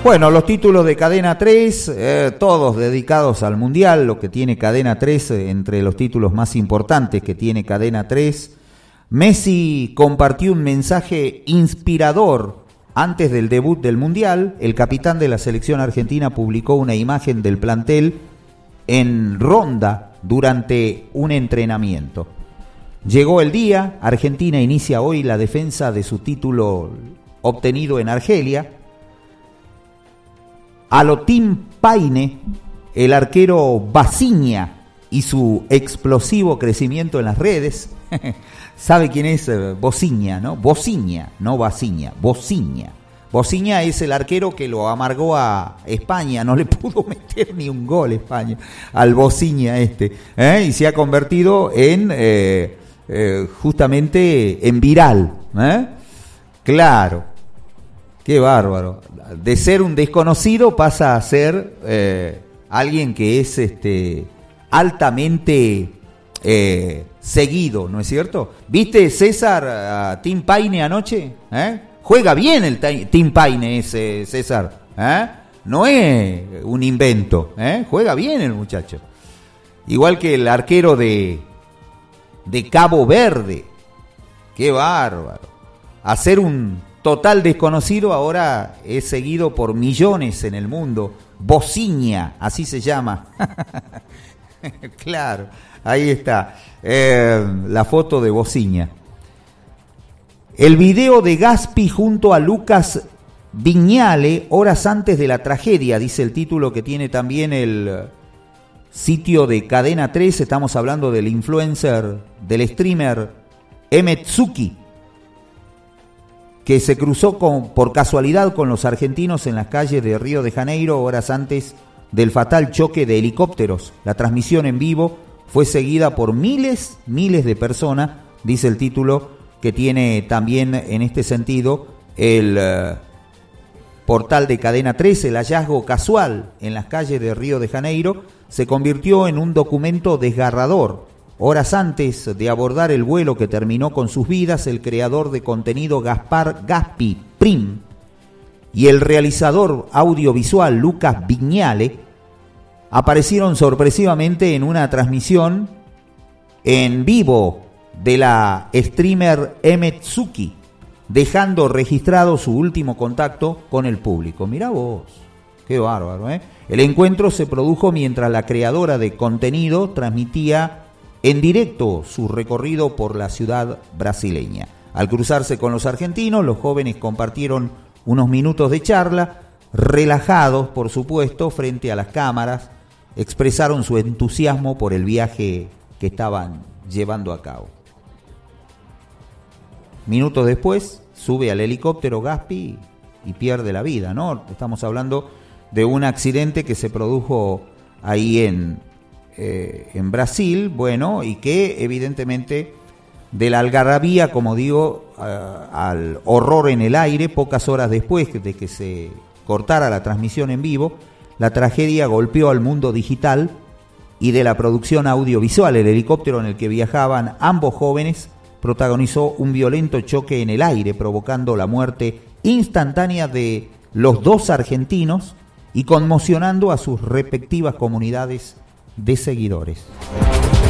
Bueno, los títulos de Cadena 3, todos dedicados al Mundial, lo que tiene Cadena 3, entre los títulos más importantes que tiene Cadena 3. Messi compartió un mensaje inspirador antes del debut del Mundial. El capitán de la selección argentina publicó una imagen del plantel en ronda durante un entrenamiento. Llegó el día, Argentina inicia hoy la defensa de su título obtenido en Argelia. A lo Tim Payne, el arquero Basiña y su explosivo crecimiento en las redes. ¿Sabe quién es Bosiña, no? Bosiña, no Basiña, Bosiña. Bosiña es el arquero que lo amargó a España, no le pudo meter ni un gol España al Bosiña y se ha convertido en justamente en viral, Claro, qué bárbaro. De ser un desconocido pasa a ser alguien que es altamente seguido, ¿no es cierto? ¿Viste, César, a Tim Payne anoche? Juega bien el Tim Payne ese, César. No es un invento, juega bien el muchacho. Igual que el arquero de Cabo Verde. Qué bárbaro. Hacer un total desconocido ahora es seguido por millones en el mundo. Bosiña, así se llama. Claro, ahí está la foto de Bosiña. El video de Gaspi junto a Lucas Viñale horas antes de la tragedia, dice el título que tiene también el sitio de Cadena 3. Estamos hablando del influencer, del streamer Emetsuki, que se cruzó por casualidad con los argentinos en las calles de Río de Janeiro horas antes del fatal choque de helicópteros. La transmisión en vivo fue seguida por miles de personas, dice el título que tiene también en este sentido el portal de Cadena 3. El hallazgo casual en las calles de Río de Janeiro se convirtió en un documento desgarrador. Horas antes de abordar el vuelo que terminó con sus vidas, el creador de contenido Gaspar Gaspi Prim y el realizador audiovisual Lucas Viñale aparecieron sorpresivamente en una transmisión en vivo de la streamer Emetsuki, dejando registrado su último contacto con el público. Mirá vos, qué bárbaro, El encuentro se produjo mientras la creadora de contenido transmitía en directo su recorrido por la ciudad brasileña. Al cruzarse con los argentinos, los jóvenes compartieron unos minutos de charla, relajados, por supuesto, frente a las cámaras, expresaron su entusiasmo por el viaje que estaban llevando a cabo. Minutos después, sube al helicóptero Gaspi y pierde la vida, ¿no? Estamos hablando de un accidente que se produjo ahí en Brasil, bueno, y que evidentemente de la algarabía, como digo, al horror en el aire, pocas horas después de que se cortara la transmisión en vivo, la tragedia golpeó al mundo digital y de la producción audiovisual. El helicóptero en el que viajaban ambos jóvenes protagonizó un violento choque en el aire, provocando la muerte instantánea de los dos argentinos y conmocionando a sus respectivas comunidades de seguidores.